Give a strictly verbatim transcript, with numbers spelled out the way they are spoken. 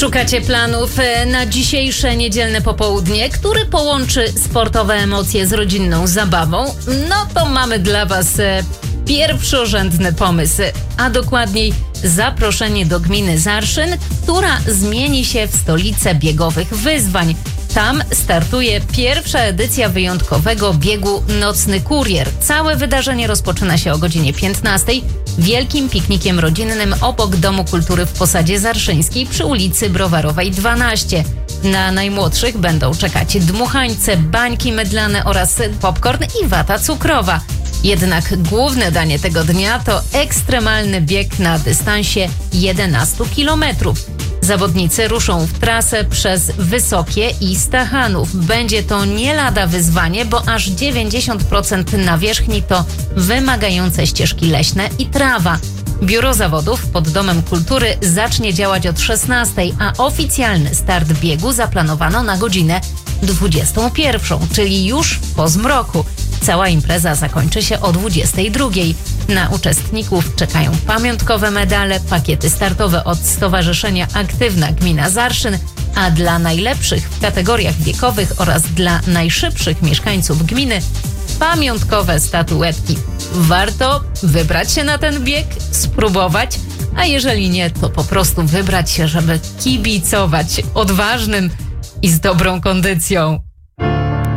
Szukacie planów na dzisiejsze niedzielne popołudnie, który połączy sportowe emocje z rodzinną zabawą? No to mamy dla Was pierwszorzędny pomysł, a dokładniej zaproszenie do gminy Zarszyn, która zmieni się w stolicę biegowych wyzwań. Tam startuje pierwsza edycja wyjątkowego biegu Nocny Kurier. Całe wydarzenie rozpoczyna się o godzinie piętnastej wielkim piknikiem rodzinnym obok Domu Kultury w Posadzie Zarszyńskiej przy ulicy Browarowej dwanaście. Na najmłodszych będą czekać dmuchańce, bańki mydlane oraz popcorn i wata cukrowa. Jednak główne danie tego dnia to ekstremalny bieg na dystansie jedenaście kilometrów. Zawodnicy ruszą w trasę przez Wysokie i Stachanów. Będzie to nie lada wyzwanie, bo aż dziewięćdziesiąt procent nawierzchni to wymagające ścieżki leśne i trawa. Biuro zawodów pod Domem Kultury zacznie działać od szesnastej, a oficjalny start biegu zaplanowano na godzinę dwudziestą pierwszą, czyli już po zmroku. Cała impreza zakończy się o dwudziestej drugiej. Na uczestników czekają pamiątkowe medale, pakiety startowe od Stowarzyszenia Aktywna Gmina Zarszyn, a dla najlepszych w kategoriach wiekowych oraz dla najszybszych mieszkańców gminy pamiątkowe statuetki. Warto wybrać się na ten bieg, spróbować, a jeżeli nie, to po prostu wybrać się, żeby kibicować odważnym i z dobrą kondycją.